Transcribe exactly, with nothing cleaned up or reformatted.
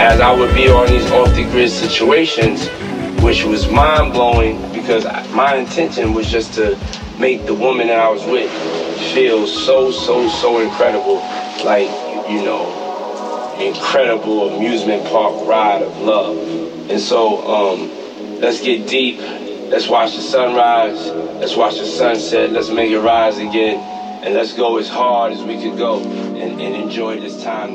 as I would be on these off-the-grid situations, which was mind-blowing because my intention was just to make the woman that I was with feel so, so, so incredible. Like, you know, incredible amusement park ride of love. And so, um, let's get deep. Let's watch the sunrise. Let's watch the sunset. Let's make it rise again. And let's go as hard as we can go and, and enjoy this time.